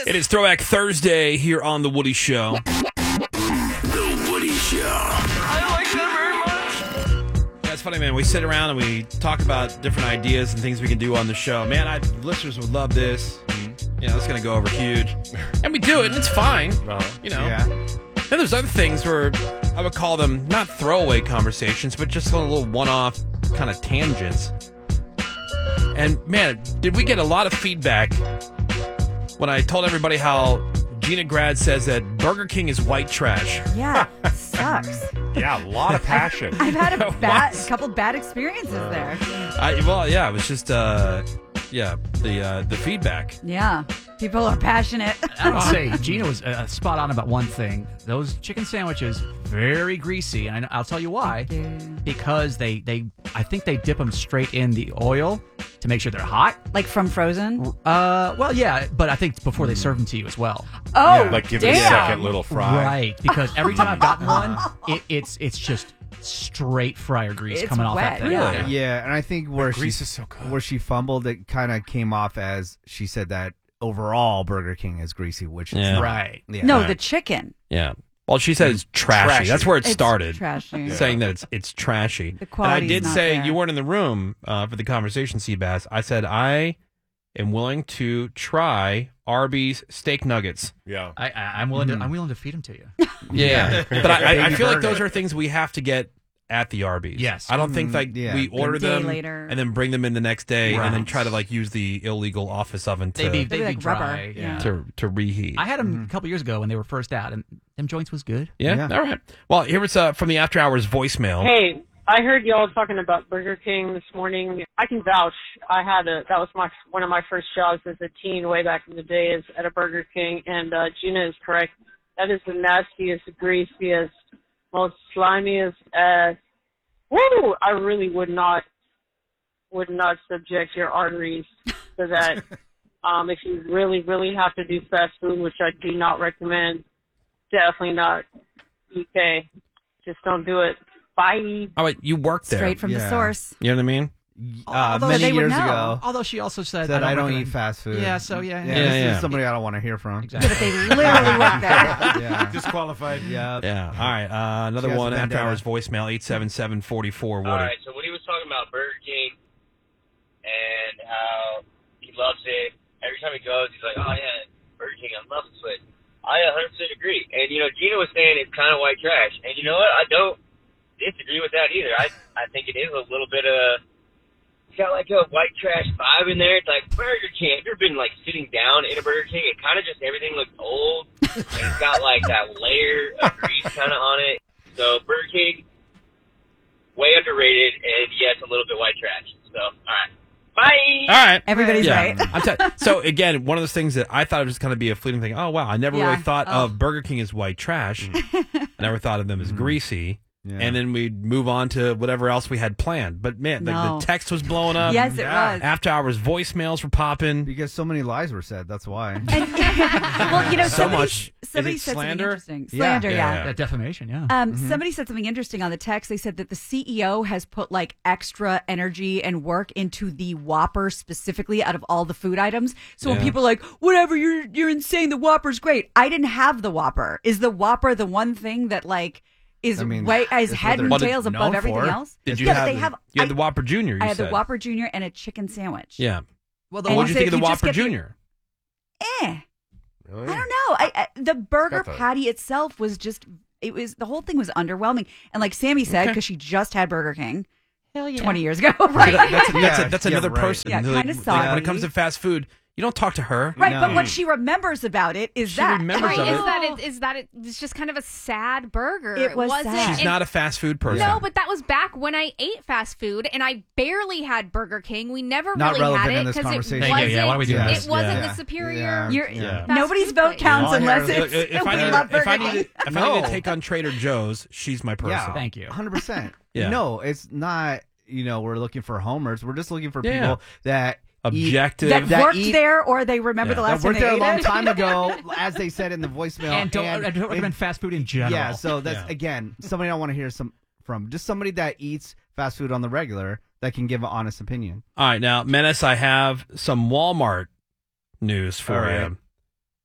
It is Throwback Thursday here on The Woody Show. The Woody Show. I like that very much. Yeah, it's funny, man. We sit around and we talk about different ideas and things we can do on the show. Man, listeners would love this. It's going to go over huge. And we do it, and it's fine. Yeah. Then there's other things where I would call them not throwaway conversations, but just a little one-off kind of tangents. And, man, did we get a lot of feedback when I told everybody how Gina Grad says that Burger King is white trash. Yeah, it sucks. Yeah, a lot of passion. I've had a couple bad experiences there. It was just, the feedback. Yeah, people are passionate. I would say Gina was spot on about one thing. Those chicken sandwiches, very greasy, and I'll tell you why. Because I think they dip them straight in the oil to make sure they're hot. Like from Frozen? Well, yeah, but I think before they serve them to you as well. Oh, Like give it a second little fry. Right, because every time I've gotten one, it's just straight fryer grease It's coming off wet, that thing. yeah. Yeah, and I think where grease is so good. where she fumbled, it kind of came off as she said that overall Burger King is greasy, which is Yeah. not. Right. Yeah. No, the chicken. Yeah. Well, she said it's trashy. That's where it It's started. trashy. Saying that it's trashy. The And I quality's did not say there. you weren't in the room for the conversation, Seabass. I said I am willing to try Arby's steak nuggets. Yeah. I'm willing to feed them to you. Yeah. But I Baby feel like burger. those are things we have to get at the Arby's. Yes. I don't think like yeah. we order day them later. and then bring them in the next day and then Right. try to like use the illegal office oven to They'd be like dry. rubber. Yeah. to reheat. I had them a couple years ago when they were first out, and them joints was good. Yeah? Yeah. All right. Well, here was from the After Hours voicemail. Hey, I heard y'all talking about Burger King this morning. I can vouch. That was one of my first jobs as a teen way back in the day is at a Burger King, and Gina is correct. That is the nastiest, greasiest, most slimiest. Woo! I really would not subject your arteries to that. If you really, really have to do fast food, which I do not recommend, definitely not UK. Just don't do it. Bye. Oh, wait, you worked there. Straight from the Yeah. source. You know what I mean? Although Many they would years know. ago, Although she also said said I don't recommend- eat fast food. Yeah, so yeah. Yeah, Yeah, this yeah. is somebody I don't want to hear from. Exactly. But they literally work there. Yeah. Disqualified. Yeah. Yeah. All right. Another She has one. a After vendetta. Hours voicemail 877-44 Woody. All right, so Woody was talking about Burger King and how he loves it. Every time he goes, he's like, oh, yeah, Burger King, I love this place. I 100% agree. And, Gina was saying it's kind of white trash. And you know what? I don't disagree with that either. I think it is a little bit of... It's got like a white trash vibe in there. It's like Burger King. Have you ever been like sitting down in a Burger King? It kind of just everything looks old. And it's got like that layer of grease kind of on it. So Burger King, way underrated, and yes, a little bit white trash. So, all right. Bye! All right. Everybody's Yeah. right. So, again, one of those things that I thought it was going to be a fleeting thing. Oh, wow. I never Yeah. really thought Oh. of Burger King as white trash. I never thought of them as greasy. Yeah. And then we'd move on to whatever else we had planned. But, man, No. the text was blowing up. Yes, it was. After Hours voicemails were popping. Because so many lies were said. That's why. Well, So somebody, much. somebody Is it said slander? something interesting. Yeah. Slander, yeah. Yeah. That defamation, yeah. Somebody said something interesting on the text. They said that the CEO has put like extra energy and work into the Whopper specifically out of all the food items. So when Yeah. people are like, whatever, you're insane, the Whopper's great. I didn't have the Whopper. Is the Whopper the one thing that like is I mean, way as it's head what and they're tails known above everything for. else? Did you yeah, have, but they have. you had the Whopper Jr., you I had said. the Whopper Jr. and a chicken sandwich. Yeah. Well, And What did you think of the if you just Whopper get the- Jr.? Really? I don't know. The burger It's got the- patty itself was just. It was the whole thing was underwhelming, and like Sammy said, Okay. because she just had Burger King hell yeah. 20 years ago, right? That's Yeah, another right. person. Yeah, Like, kinda when soggy. it comes to fast food, you don't talk to her. Right, but No. what she remembers about it is She that. remembers Right, of it. is that it's just kind of a sad burger. It was wasn't. sad. She's and- not a fast food person. No, but that was back when I ate fast food, and I barely had Burger King. We never Not really had relevant in it this because it conversation. wasn't. Thank you. Yeah, why do we do it this? wasn't Yeah. the superior. Yeah. You're, Yeah. Nobody's Fast vote food counts place. unless Look, it's if we I love need, if I Burger need, King. if I need to No. take on Trader Joe's, she's my person. Yeah. Thank you. 100%. Yeah. No, it's not, we're looking for homers. We're just looking for Yeah. people that Objective. that that worked eat- there, or they remember Yeah. the that last time worked they there a ate long it. time ago, as they said in the voicemail. And don't recommend fast food in general. Yeah, so that's, Yeah. again, somebody I want to hear from. Just somebody that eats fast food on the regular that can give an honest opinion. All right, now, Menace, I have some Walmart news for All right. you.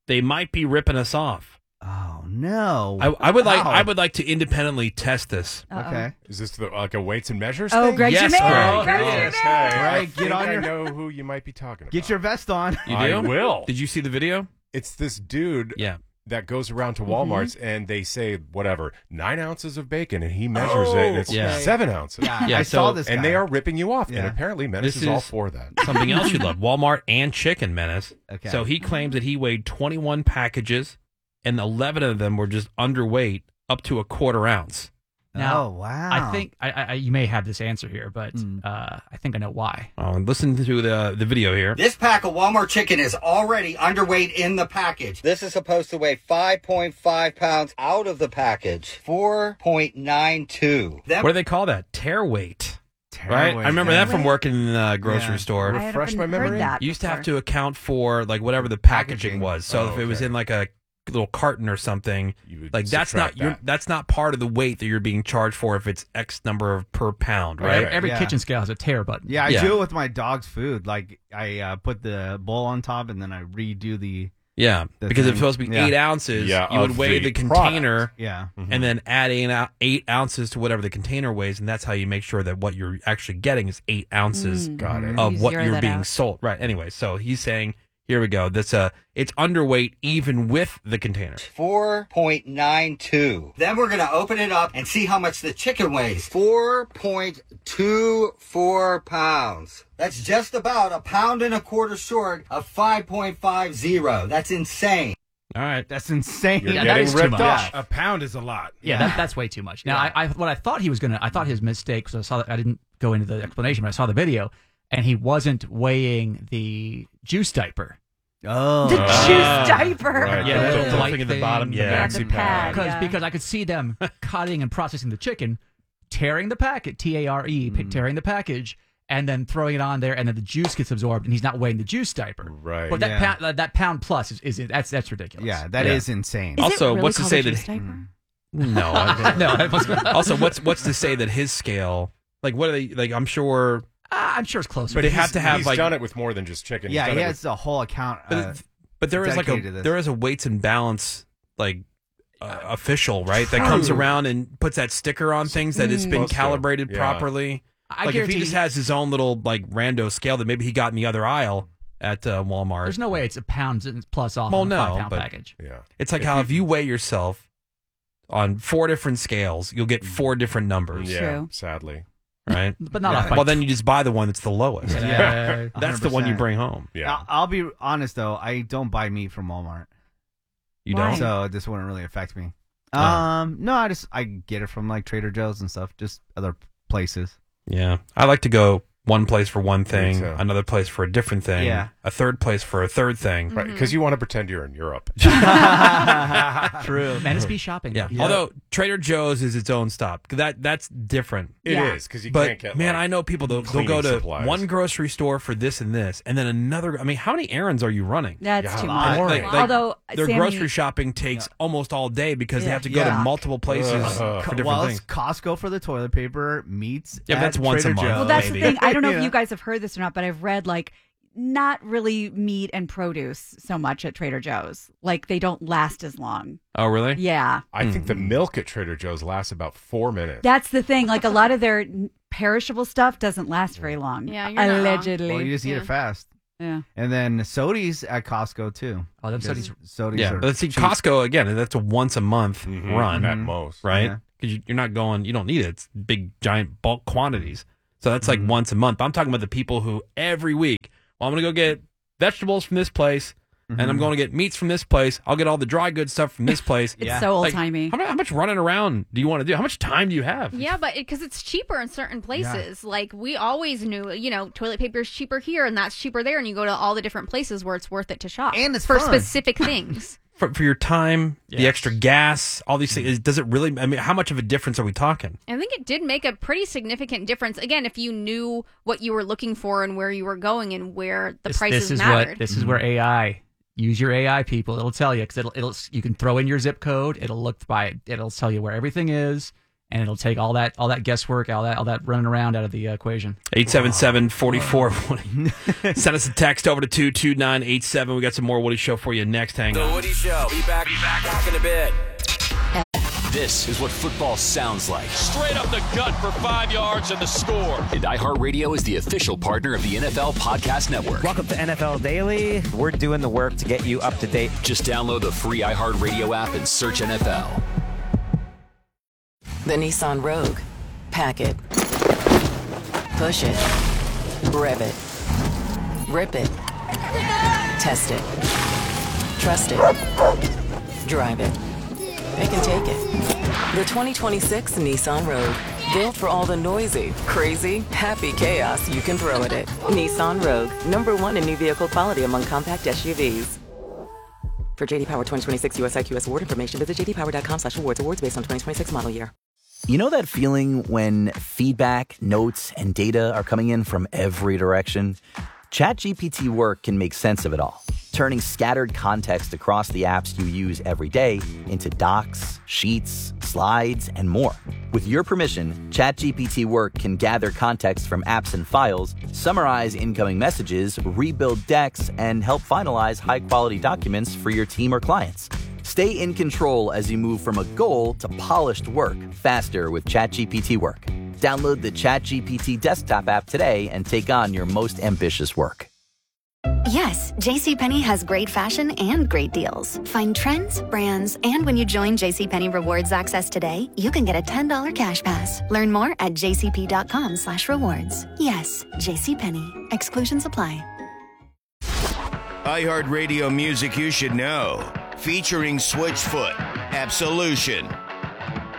they might be ripping us off. Oh no! I would like to independently test this. Okay. Is this like a weights and measures Oh, thing? Greg's Yes, your man. Greg. Greg's your Yes, man. hey, Right, get on I your- know who you might be talking about. Get your vest on. You I do? will. Did you see the video? It's this dude Yeah. that goes around to Walmart's and they say, whatever, 9 ounces of bacon, and he measures it, and it's Yeah. 7 ounces. Yeah, Yeah, I saw so- this. And guy. they are ripping you off. And Yeah. apparently Menace This is all is- for that. Something else you love, Walmart and Chicken Menace. Okay. So he claims that he weighed 21 packages, and 11 of them were just underweight, up to a quarter ounce. Now, oh wow! I think I you may have this answer here, but I think I know why. Oh, and listen to the video here. This pack of Walmart chicken is already underweight in the package. This is supposed to weigh 5.5 pounds out of the package. 4.92. What do they call that? Tear weight. Right? weight, I remember yeah. that from working in the grocery Yeah. store. I Refresh haven't my memory. heard that You used to have before. to account for like whatever the packaging was. So Oh, if it was okay. in like a little carton or something, You would like that's not subtract that. that's not part of the weight that you're being charged for if it's X number of per pound, right? Every Yeah. kitchen scale has a tear button. Yeah, I Yeah. do it with my dog's food. Like I put the bowl on top and then I redo the. Yeah, The because thing. it's supposed to be Yeah. 8 ounces. Yeah, you would of weigh the the container Yeah. and then add 8 ounces to whatever the container weighs, and that's how you make sure that what you're actually getting is 8 ounces Got it. of You what zero you're that being out. sold. Right. Anyway, so he's saying, here we go. That's it's underweight even with the container. 4.92. Then we're going to open it up and see how much the chicken weighs. 4.24 pounds. That's just about 1.25 pounds short of 5.50. That's insane. All right. That's insane. You're Yeah, that getting is too ripped much. off. A pound is a lot. Yeah, that's way too much. Now, what I thought he was gonna, I thought his mistake, because I saw that I didn't go into the explanation, but I saw the video, and he wasn't weighing the juice diaper. Oh. The juice diaper. Right. Yeah, The the little white thing at the thing, bottom. the Yeah. the pad. Yeah. Because I could see them cutting and processing the chicken, tearing the packet, TARE, tearing the package, and then throwing it on there, and then the juice gets absorbed, and he's not weighing the juice diaper. Right. But that pound plus is that's ridiculous. Yeah, that is insane. Is Also, it really what's to called say a that- juice diaper? No. I- No, that was- also, what's to say that his scale, like, what are they, like, I'm sure. I'm sure it's closer. But they have to have, he's like. done it with more than just chicken. Yeah, he's he done has a whole account. But there is like dedicated to this. there is a weights and balance like official, right? That comes around and puts that sticker on things that it's been Supposed to. calibrated Yeah. properly. I Like if guarantee he just has his own little like rando scale that maybe he got in the other aisle at Walmart. there's no way it's a pound plus off Well, on a no, 5 pound but- package. Yeah. It's like how if you weigh yourself on 4 different scales, you'll get 4 different numbers, Yeah. True. Sadly. right? But not Yeah. off by Well, then you just buy the one that's the lowest. Yeah. That's the one you 100%. bring home. Yeah. I'll be honest though, I don't buy meat from Walmart, You Why? don't. so this wouldn't really affect me. Oh. No, I get it from like Trader Joe's and stuff, just other places. Yeah, I like to go one place for one thing, so. another place for a different thing, Yeah. a third place for a third thing. Right. Because you want to pretend you're in Europe. True. Menace be shopping. Yeah. Although Trader Joe's is its own stop. That's different. It Yeah. is because you But can't get. man, like, I know people they'll go cleaning to supplies. one grocery store for this and this, and then another. I mean, how many errands are you running? That's Yeah, too a much. lot. Like, Although their Sammy, grocery shopping takes almost all day because they have to go Yeah. to multiple places Ugh. for different Well, things. it's Costco for the toilet paper, meats. Yeah, but at that's once a Trader month. Joe's. well, that's maybe. the thing. I don't know Yeah. if you guys have heard this or not, but I've read like not really meat and produce so much at Trader Joe's. Like they don't last as long. Oh, really? Yeah, I think the milk at Trader Joe's lasts about 4 minutes. that's the thing. Like a lot of their perishable stuff doesn't last very long. Yeah, you're not wrong. allegedly. Well, you just eat Yeah. it fast. Yeah. And then Sodi's at Costco too. Oh, them Because Sodi's- Sodi's Yeah, are but see, cheap. Costco again. That's a once a month Mhm. run, At most. right? Yeah. Because you're not going. You don't need it. It's big, giant bulk quantities. So that's like once a month. But I'm talking about the people who every week. Well, I'm going to go get vegetables from this place, and I'm going to get meats from this place. I'll get all the dry goods stuff from this place. It's so Like, old-timey. how much running around do you want to do? How much time do you have? Yeah, but because it's cheaper in certain places. Like we always knew, toilet paper is cheaper here and that's cheaper there, and you go to all the different places where it's worth it to shop And it's for fun. specific things. For your time, the extra gas, all these things. Does it really? I mean, how much of a difference are we talking? I think it did make a pretty significant difference. Again, if you knew what you were looking for and where you were going and where the prices mattered. This is where AI. Use your AI, people. It'll tell you because it'll you can throw in your zip code. It'll look by. It'll tell you where everything is, and it'll take all that guesswork, all that running around out of the equation. 877-44-WOODY. Send us a text over to 22987. We got some more Woody Show for you next. Hang on. The Woody Show. Be back in a bit. This is what football sounds like. Straight up the gut for 5 yards and the score. And iHeartRadio is the official partner of the NFL Podcast Network. Welcome to NFL Daily. We're doing the work to get you up to date. Just download the free iHeartRadio app and search NFL. The Nissan Rogue. Pack it. Push it. Rev it. Rip it. Test it. Trust it. Drive it. It can take it. The 2026 Nissan Rogue. Built for all the noisy, crazy, happy chaos you can throw at it. Nissan Rogue. #1 in new vehicle quality among compact SUVs. For JD Power 2026 US IQS award information, visit jdpower.com/awards. Awards based on 2026 model year. You know that feeling when feedback, notes, and data are coming in from every direction? ChatGPT Work can make sense of it all, turning scattered context across the apps you use every day into docs, sheets, slides, and more. With your permission, ChatGPT Work can gather context from apps and files, summarize incoming messages, rebuild decks, and help finalize high-quality documents for your team or clients. Stay in control as you move from a goal to polished work faster with ChatGPT Work. Download the ChatGPT desktop app today and take on your most ambitious work. Yes, JCPenney has great fashion and great deals. Find trends, brands, and when you join JCPenney Rewards Access today, you can get a $10 cash pass. Learn more at jcp.com/rewards. Yes, JCPenney. Exclusions apply. iHeartRadio music you should know. Featuring Switchfoot, Absolution,